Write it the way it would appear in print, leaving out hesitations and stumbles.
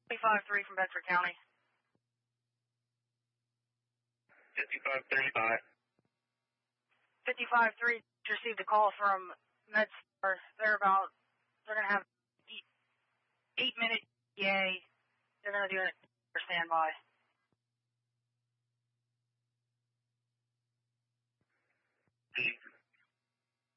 25-3 from Bedford County. 5535. 55-3 received a call from MedStar. They're going to have 8-minute ETA. They're going to do it for standby.